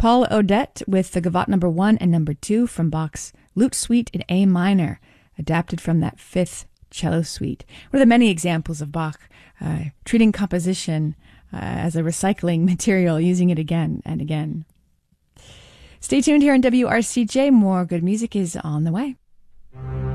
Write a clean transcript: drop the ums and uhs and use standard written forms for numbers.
Paul Odette with the Gavotte number 1 and number 2 from Bach's Lute Suite in A minor, adapted from that fifth cello suite. One of the many examples of Bach treating composition as a recycling material, using it again and again. Stay tuned here on WRCJ. More good music is on the way.